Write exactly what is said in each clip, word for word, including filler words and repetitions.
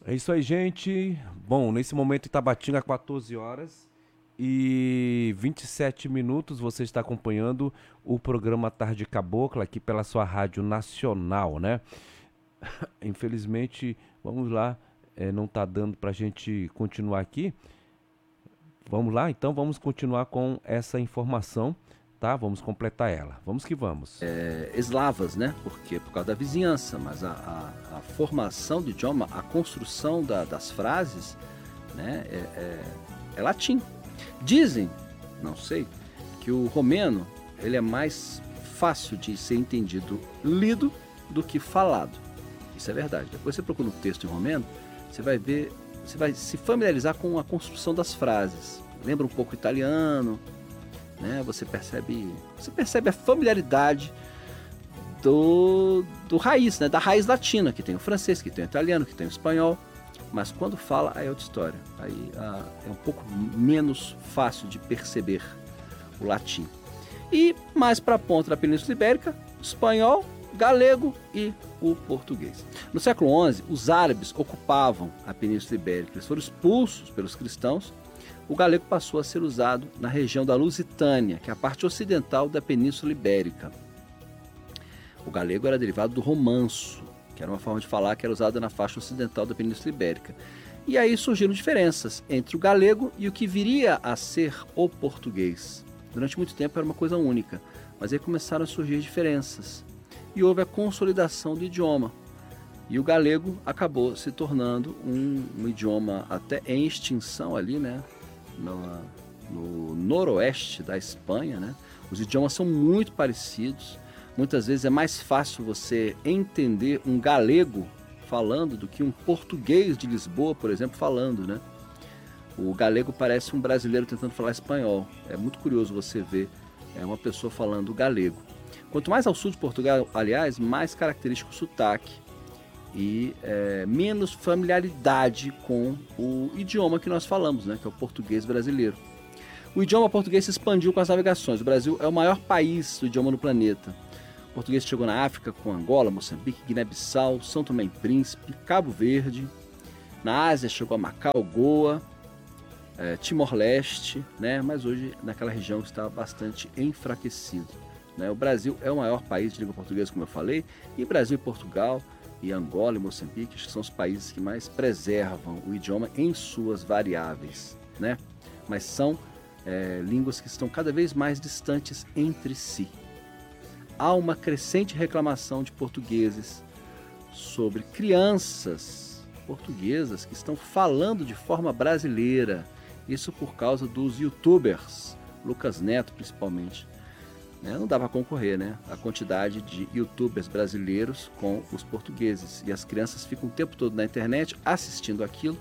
É isso aí, gente. Bom, nesse momento em Tabatinga, quatorze horas e vinte e sete minutos, você está acompanhando o programa Tarde Cabocla aqui pela sua rádio nacional, né? Infelizmente, vamos lá, é, não está dando para a gente continuar aqui. Vamos lá, então vamos continuar com essa informação, tá? Vamos completar ela. Vamos que vamos. É, eslavas, né? Porque por causa da vizinhança, mas a, a, a formação do idioma, a construção da, das frases, né? É, é, é latim. Dizem, não sei, que o romeno ele é mais fácil de ser entendido lido do que falado. Isso é verdade. Depois você procura um texto em romeno, você vai ver, você vai se familiarizar com a construção das frases. Lembra um pouco italiano, né? Você percebe, você percebe a familiaridade do, do raiz, né? Da raiz latina, que tem o francês, que tem o italiano, que tem o espanhol. Mas quando fala, aí é outra história. Aí ah, é um pouco menos fácil de perceber o latim. E mais para a ponta da Península Ibérica, espanhol, galego e o português. No século onze, os árabes ocupavam a Península Ibérica. Eles foram expulsos pelos cristãos. O galego passou a ser usado na região da Lusitânia, que é a parte ocidental da Península Ibérica. O galego era derivado do romanço, que era uma forma de falar que era usada na faixa ocidental da Península Ibérica. E aí surgiram diferenças entre o galego e o que viria a ser o português. Durante muito tempo era uma coisa única, mas aí começaram a surgir diferenças. E houve a consolidação do idioma. E o galego acabou se tornando um, um idioma até em extinção ali, né? No, no noroeste da Espanha, né? Os idiomas são muito parecidos. Muitas vezes é mais fácil você entender um galego falando do que um português de Lisboa, por exemplo, falando, né? O galego parece um brasileiro tentando falar espanhol. É muito curioso você ver é, uma pessoa falando galego. Quanto mais ao sul de Portugal, aliás, mais característico o sotaque e é, menos familiaridade com o idioma que nós falamos, né, que é o português brasileiro. O idioma português se expandiu com as navegações. O Brasil é o maior país do idioma no planeta. O português chegou na África com Angola, Moçambique, Guiné-Bissau, São Tomé e Príncipe, Cabo Verde. Na Ásia chegou a Macau, Goa, é, Timor-Leste, né, mas hoje naquela região está bastante enfraquecido. O Brasil é o maior país de língua portuguesa, como eu falei, e Brasil e Portugal, e Angola e Moçambique, acho que são os países que mais preservam o idioma em suas variáveis, né? Mas são é, línguas que estão cada vez mais distantes entre si. Há uma crescente reclamação de portugueses sobre crianças portuguesas que estão falando de forma brasileira, isso por causa dos youtubers, Lucas Neto principalmente. Não dá para concorrer, né? A quantidade de youtubers brasileiros com os portugueses. E as crianças ficam o tempo todo na internet assistindo aquilo,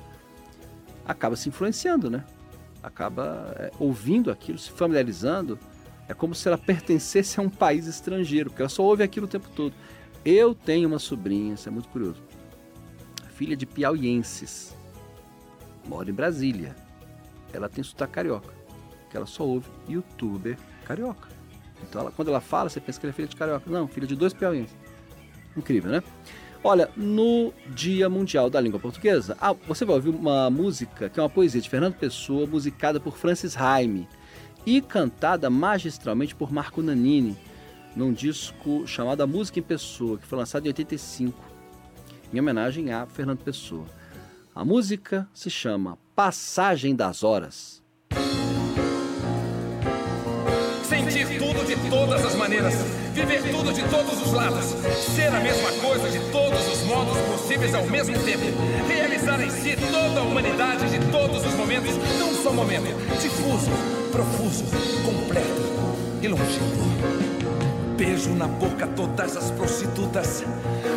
acaba se influenciando, né? Acaba é, ouvindo aquilo, se familiarizando. É como se ela pertencesse a um país estrangeiro, porque ela só ouve aquilo o tempo todo. Eu tenho uma sobrinha, isso é muito curioso, filha de piauienses, mora em Brasília. Ela tem sotaque carioca, porque ela só ouve youtuber carioca. Então, ela, quando ela fala, você pensa que ela é filha de carioca. Não, filha de dois piauienses. Incrível, né? Olha, no Dia Mundial da Língua Portuguesa, ah, você vai ouvir uma música que é uma poesia de Fernando Pessoa, musicada por Francis Raime e cantada magistralmente por Marco Nanini, num disco chamado A Música em Pessoa, que foi lançado em oitenta e cinco, em homenagem a Fernando Pessoa. A música se chama Passagem das Horas. Sentir tudo de todas as maneiras, viver tudo de todos os lados, ser a mesma coisa de todos os modos possíveis ao mesmo tempo, realizar em si toda a humanidade de todos os momentos, num só momento, difuso, profuso, completo e longínquo. Beijo na boca todas as prostitutas,